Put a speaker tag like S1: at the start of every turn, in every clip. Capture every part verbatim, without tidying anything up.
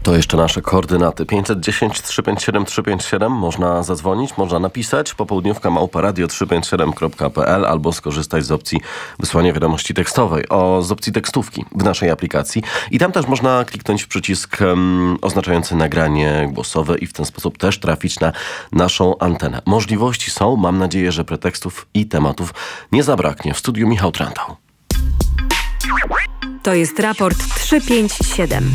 S1: To jeszcze nasze koordynaty. pięćset dziesięć, trzysta pięćdziesiąt siedem, trzysta pięćdziesiąt siedem. Można zadzwonić, można napisać. Popołudniówka małpa radio trzysta pięćdziesiąt siedem kropka p l albo skorzystać z opcji wysłania wiadomości tekstowej, o, z opcji tekstówki w naszej aplikacji. I tam też można kliknąć w przycisk um, oznaczający nagranie głosowe i w ten sposób też trafić na naszą antenę. Możliwości są. Mam nadzieję, że pretekstów i tematów nie zabraknie. W studiu Michał Trantał.
S2: To jest raport trzysta pięćdziesiąt siedem.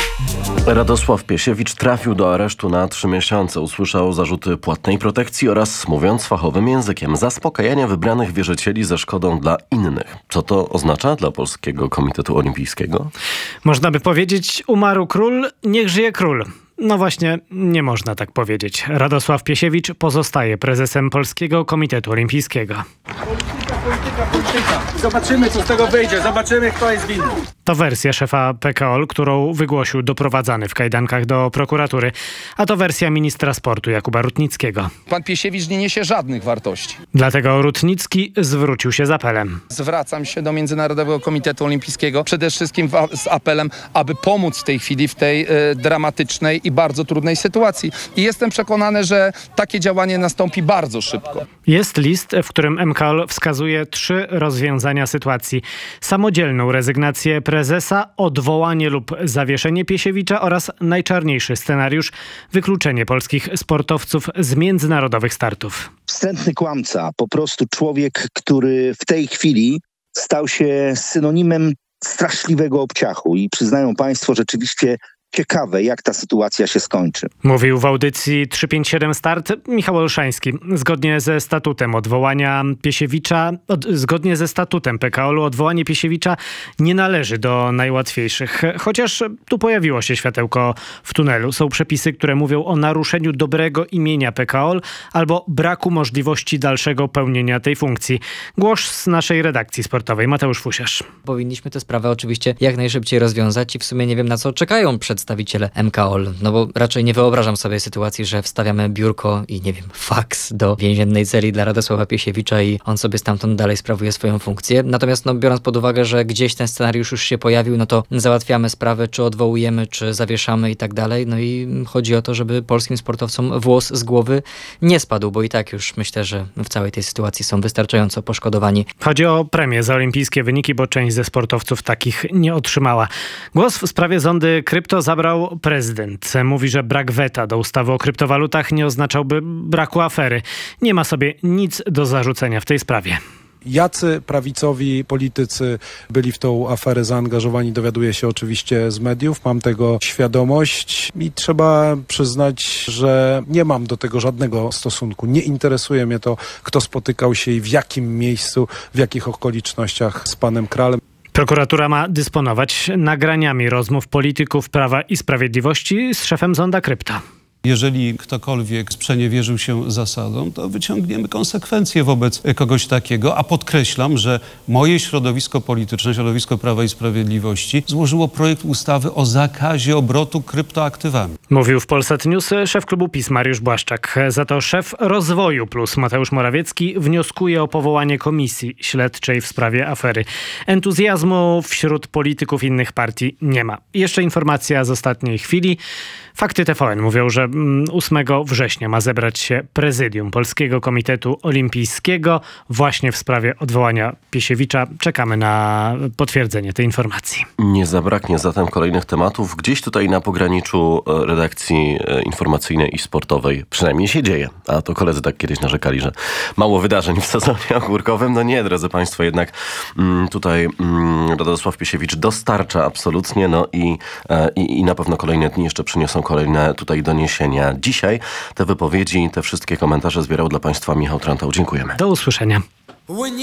S1: Radosław Piesiewicz trafił do aresztu na trzy miesiące. Usłyszał zarzuty płatnej protekcji oraz, mówiąc fachowym językiem, zaspokajania wybranych wierzycieli ze szkodą dla innych. Co to oznacza dla Polskiego Komitetu Olimpijskiego?
S3: Można by powiedzieć, umarł król, niech żyje król. No właśnie, nie można tak powiedzieć. Radosław Piesiewicz pozostaje prezesem Polskiego Komitetu Olimpijskiego.
S4: Polityka, polityka, polityka. Zobaczymy, co z tego wyjdzie. Zobaczymy, kto jest winny.
S3: To wersja szefa P K O L, którą wygłosił doprowadzany w kajdankach do prokuratury. A to wersja ministra sportu Jakuba Rutnickiego.
S5: Pan Piesiewicz nie niesie żadnych wartości.
S3: Dlatego Rutnicki zwrócił się z apelem.
S5: Zwracam się do Międzynarodowego Komitetu Olimpijskiego przede wszystkim z apelem, aby pomóc w tej chwili w tej y, dramatycznej i bardzo trudnej sytuacji. I jestem przekonany, że takie działanie nastąpi bardzo szybko.
S3: Jest list, w którym M K O L wskazuje trzy rozwiązania sytuacji. Samodzielną rezygnację prezesa, odwołanie lub zawieszenie Piesiewicza oraz najczarniejszy scenariusz, wykluczenie polskich sportowców z międzynarodowych startów.
S6: Wstrętny kłamca, po prostu człowiek, który w tej chwili stał się synonimem straszliwego obciachu i przyznają państwo rzeczywiście ciekawe, jak ta sytuacja się skończy.
S3: Mówił w audycji trzysta pięćdziesiąt siedem Start Michał Olszański. Zgodnie ze statutem odwołania Piesiewicza, od, zgodnie ze statutem P K O L-u odwołanie Piesiewicza nie należy do najłatwiejszych. Chociaż tu pojawiło się światełko w tunelu. Są przepisy, które mówią o naruszeniu dobrego imienia P K O L albo braku możliwości dalszego pełnienia tej funkcji. Głos z naszej redakcji sportowej. Mateusz Fusiarz.
S7: Powinniśmy tę sprawę oczywiście jak najszybciej rozwiązać i w sumie nie wiem, na co czekają przedstawiciele M K O L. No bo raczej nie wyobrażam sobie sytuacji, że wstawiamy biurko i nie wiem, faks do więziennej celi dla Radosława Piesiewicza i on sobie stamtąd dalej sprawuje swoją funkcję. Natomiast no, biorąc pod uwagę, że gdzieś ten scenariusz już się pojawił, no to załatwiamy sprawę, czy odwołujemy, czy zawieszamy i tak dalej. No i chodzi o to, żeby polskim sportowcom włos z głowy nie spadł, bo i tak już myślę, że w całej tej sytuacji są wystarczająco poszkodowani.
S3: Chodzi o premię za olimpijskie wyniki, bo część ze sportowców takich nie otrzymała. Głos w sprawie zondy krypto zabrał prezydent. Mówi, że brak weta do ustawy o kryptowalutach nie oznaczałby braku afery. Nie ma sobie nic do zarzucenia w tej sprawie.
S8: Jacy prawicowi politycy byli w tą aferę zaangażowani, dowiaduję się oczywiście z mediów, mam tego świadomość i trzeba przyznać, że nie mam do tego żadnego stosunku. Nie interesuje mnie to, kto spotykał się i w jakim miejscu, w jakich okolicznościach z panem Kralem.
S3: Prokuratura ma dysponować nagraniami rozmów polityków Prawa i Sprawiedliwości z szefem Zonda Krypto.
S9: Jeżeli ktokolwiek sprzeniewierzył się zasadom, to wyciągniemy konsekwencje wobec kogoś takiego, a podkreślam, że moje środowisko polityczne, środowisko Prawa i Sprawiedliwości złożyło projekt ustawy o zakazie obrotu kryptoaktywami.
S3: Mówił w Polsat News szef klubu PiS Mariusz Błaszczak. Za to szef Rozwoju Plus Mateusz Morawiecki wnioskuje o powołanie komisji śledczej w sprawie afery. Entuzjazmu wśród polityków innych partii nie ma. Jeszcze informacja z ostatniej chwili. Fakty T V N mówią, że ósmego września ma zebrać się prezydium Polskiego Komitetu Olimpijskiego właśnie w sprawie odwołania Piesiewicza. Czekamy na potwierdzenie tej informacji.
S1: Nie zabraknie zatem kolejnych tematów. Gdzieś tutaj na pograniczu redakcji informacyjnej i sportowej przynajmniej się dzieje. A to koledzy tak kiedyś narzekali, że mało wydarzeń w sezonie ogórkowym. No nie, drodzy państwo, jednak tutaj Radosław Piesiewicz dostarcza absolutnie. No i, i, i na pewno kolejne dni jeszcze przyniosą kolejne tutaj doniesienia. Dzisiaj te wypowiedzi, te wszystkie komentarze zbierał dla państwa Michał Trantał. Dziękujemy.
S3: Do usłyszenia.